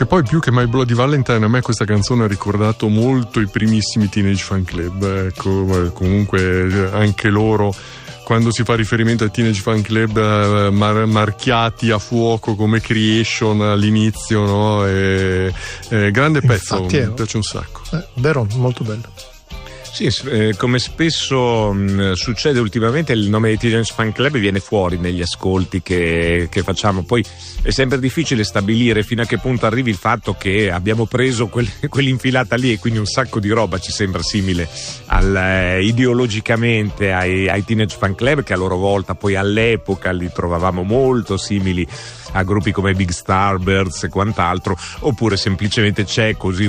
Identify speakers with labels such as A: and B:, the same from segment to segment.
A: Che poi più che My Bloody Valentine a me questa canzone ha ricordato molto i primissimi Teenage Fan Club, ecco, comunque anche loro, quando si fa riferimento ai Teenage Fan Club marchiati a fuoco come Creation all'inizio, no? Grande pezzo.
B: Infatti
A: mi piace un sacco.
B: Vero, molto bello.
C: Sì, come spesso succede ultimamente, il nome dei Teenage Fan Club viene fuori negli ascolti che facciamo. Poi è sempre difficile stabilire fino a che punto arrivi il fatto che abbiamo preso quell'infilata lì, e quindi un sacco di roba ci sembra simile ideologicamente ai Teenage Fan Club, che a loro volta poi all'epoca li trovavamo molto simili a gruppi come Big Starbirds e quant'altro, oppure semplicemente c'è così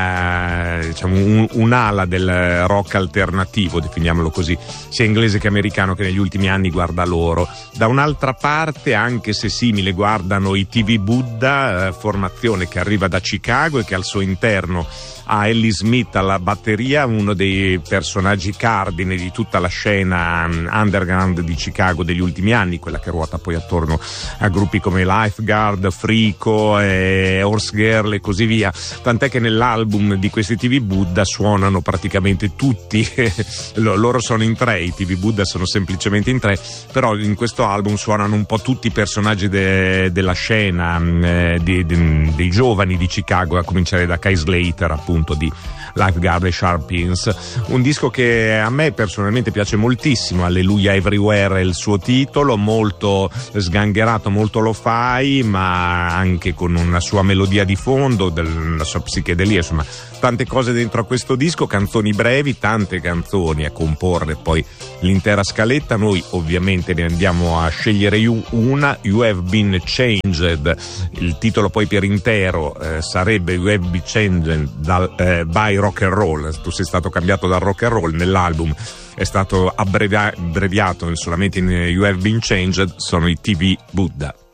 C: un'ala del rock alternativo, definiamolo così, sia inglese che americano, che negli ultimi anni guarda loro. Da un'altra parte, anche se simile, guardano i TV Buddha, formazione che arriva da Chicago e che al suo interno ha Ellie Smith alla batteria, uno dei personaggi cardine di tutta la scena underground di Chicago degli ultimi anni, quella che ruota poi attorno a gruppi come Lifeguard, Frico, Horse Girl e così via, tant'è che nell'album di questi TV Buddha suonano praticamente tutti loro sono in tre, i TV Buddha sono semplicemente in tre, però in questo album suonano un po' tutti i personaggi della scena dei giovani di Chicago, a cominciare da Kai Slater, appunto, di Lifeguard e Sharpins. Un disco che a me personalmente piace moltissimo, Alleluia Everywhere è il suo titolo, molto sgangherato, molto lo-fi, ma anche con una sua melodia di fondo, la sua psichedelia, insomma tante cose dentro a questo disco, canzoni brevi, tante canzoni a comporre poi l'intera scaletta. Noi ovviamente ne andiamo a scegliere una, You Have Been Changed, il titolo poi per intero sarebbe You Have Been Changed by Rock and Roll, tu sei stato cambiato dal rock and roll, nell'album è stato abbreviato solamente in You Have Been Changed, sono i TV Buddha.